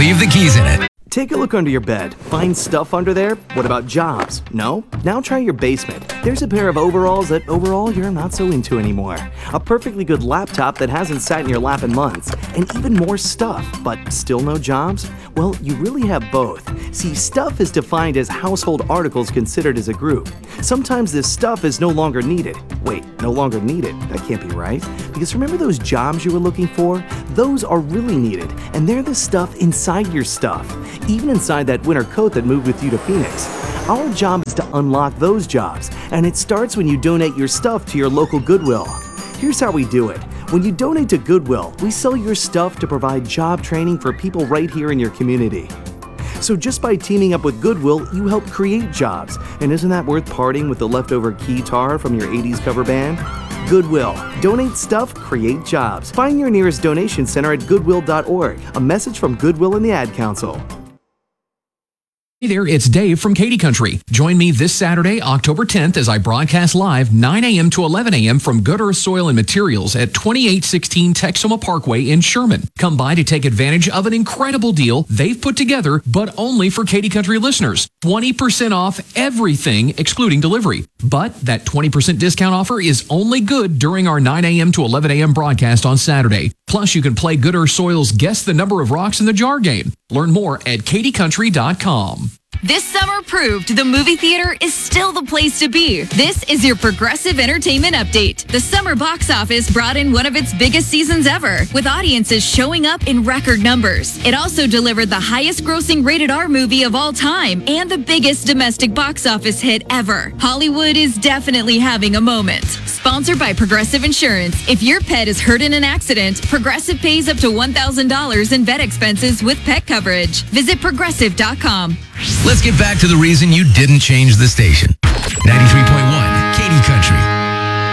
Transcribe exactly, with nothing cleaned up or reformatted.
leave the keys in it. Take a look under your bed. Find stuff under there? What about jobs? No? Now try your basement. There's a pair of overalls that overall you're not so into anymore. A perfectly good laptop that hasn't sat in your lap in months. And even more stuff, but still no jobs? Well, you really have both. See, stuff is defined as household articles considered as a group. Sometimes this stuff is no longer needed. Wait, no longer needed? That can't be right. Because remember those jobs you were looking for? Those are really needed, and they're the stuff inside your stuff. Even inside that winter coat that moved with you to Phoenix. Our job is to unlock those jobs, and it starts when you donate your stuff to your local Goodwill. Here's how we do it. When you donate to Goodwill, we sell your stuff to provide job training for people right here in your community. So just by teaming up with Goodwill, you help create jobs. And isn't that worth parting with the leftover keytar from your eighties cover band? Goodwill. Donate stuff, create jobs. Find your nearest donation center at goodwill dot org. A message from Goodwill and the Ad Council. Hey there, it's Dave from Katy Country. Join me this Saturday, October tenth, as I broadcast live nine a.m. to eleven a.m. from Good Earth Soil and Materials at twenty-eight sixteen Texoma Parkway in Sherman. Come by to take advantage of an incredible deal they've put together, but only for Katy Country listeners. twenty percent off everything, excluding delivery. But that twenty percent discount offer is only good during our nine a.m. to eleven a.m. broadcast on Saturday. Plus, you can play Good Earth Soil's Guess the Number of Rocks in the Jar game. Learn more at katy country dot com. This summer proved the movie theater is still the place to be. This is your Progressive Entertainment Update. The summer box office brought in one of its biggest seasons ever, with audiences showing up in record numbers. It also delivered the highest grossing rated R movie of all time and the biggest domestic box office hit ever. Hollywood is definitely having a moment. Sponsored by Progressive Insurance. If your pet is hurt in an accident, Progressive pays up to one thousand dollars in vet expenses with pet coverage. Visit progressive dot com. Let's get back to the reason you didn't change the station. ninety-three